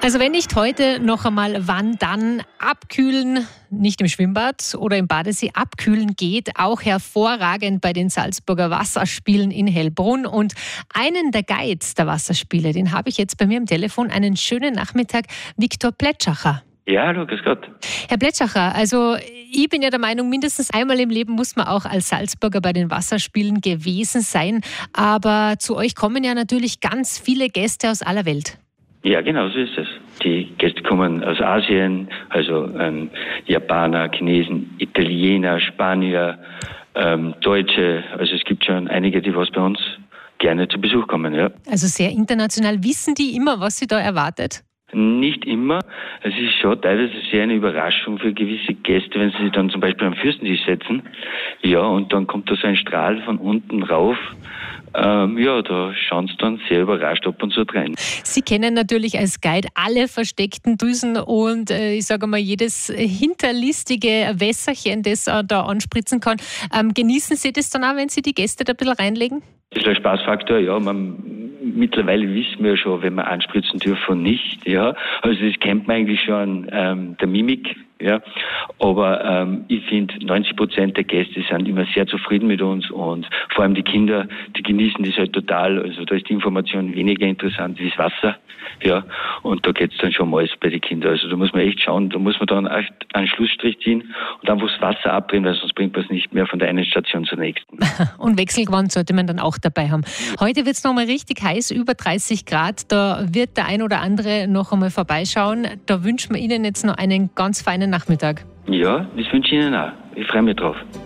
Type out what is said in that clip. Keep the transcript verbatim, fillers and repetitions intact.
Also wenn nicht heute, noch einmal wann dann? Abkühlen, nicht im Schwimmbad oder im Badesee, abkühlen geht auch hervorragend bei den Salzburger Wasserspielen in Hellbrunn. Und einen der Guides der Wasserspiele, den habe ich jetzt bei mir am Telefon. Einen schönen Nachmittag, Viktor Plätschacher. Ja, hallo, grüß Gott. Herr Plätschacher, also ich bin ja der Meinung, mindestens einmal im Leben muss man auch als Salzburger bei den Wasserspielen gewesen sein. Aber zu euch kommen ja natürlich ganz viele Gäste aus aller Welt. Ja, genau, so ist es. Die Gäste kommen aus Asien, also ähm, Japaner, Chinesen, Italiener, Spanier, ähm, Deutsche. Also es gibt schon einige, die was bei uns gerne zu Besuch kommen. Ja. Also sehr international. Wissen die immer, was sie da erwartet? Nicht immer. Es ist schon teilweise sehr eine Überraschung für gewisse Gäste, wenn sie sich dann zum Beispiel am Fürstentisch setzen. Ja, und dann kommt da so ein Strahl von unten rauf. Ähm, ja, da schauen sie dann sehr überrascht ab und zu rein. Sie kennen natürlich als Guide alle versteckten Drüsen und äh, ich sage mal jedes hinterlistige Wässerchen, das er da anspritzen kann. Ähm, genießen Sie das dann auch, wenn Sie die Gäste da ein bisschen reinlegen? Das ist ein Spaßfaktor, ja. Man, mittlerweile wissen wir schon, wenn wir anspritzen dürfen, nicht. Ja. Also das kennt man eigentlich schon ähm, der Mimik. Ja, aber ähm, ich finde, neunzig Prozent der Gäste sind immer sehr zufrieden mit uns und vor allem die Kinder, die genießen das halt total. Also da ist die Information weniger interessant wie das Wasser. Ja, und da geht's dann schon mal bei den Kindern. Also da muss man echt schauen, da muss man dann echt einen Schlussstrich ziehen und einfach das Wasser abdrehen, weil sonst bringt man es nicht mehr von der einen Station zur nächsten. Und Wechselgewand sollte man dann auch dabei haben. Heute wird es nochmal richtig heiß, über dreißig Grad. Da wird der ein oder andere noch einmal vorbeischauen. Da wünschen wir Ihnen jetzt noch einen ganz feinen Nachmittag. Ja, das wünsche ich Ihnen auch. Ich freue mich drauf.